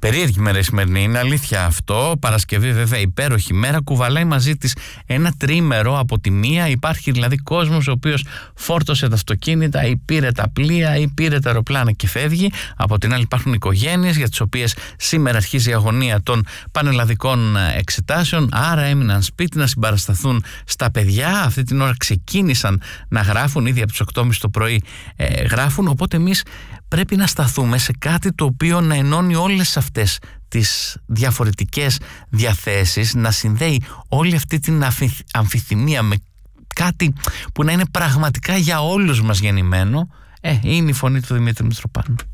Περίεργη μέρα η σημερινή, είναι αλήθεια αυτό. Παρασκευή βέβαια υπέροχη μέρα, κουβαλάει μαζί της ένα τρίμερο. Από τη μία υπάρχει δηλαδή κόσμος ο οποίος φόρτωσε τα αυτοκίνητα ή πήρε τα πλοία ή πήρε τα αεροπλάνα και φεύγει. Από την άλλη υπάρχουν οικογένειες για τις οποίες σήμερα αρχίζει η αγωνία των πανελλαδικών εξετάσεων, άρα έμειναν σπίτι να συμπαρασταθούν στα παιδιά. Αυτή την ώρα ξεκίνησαν να γράφουν, ήδη από τις 8.30 το πρωί γράφουν, οπότε εμείς πρέπει να σταθούμε σε κάτι το οποίο να ενώνει όλες αυτές τις διαφορετικές διαθέσεις, να συνδέει όλη αυτή την αμφιθυμία με κάτι που να είναι πραγματικά για όλους μας γεννημένο. Είναι η φωνή του Δημήτρη Μητροπάνου.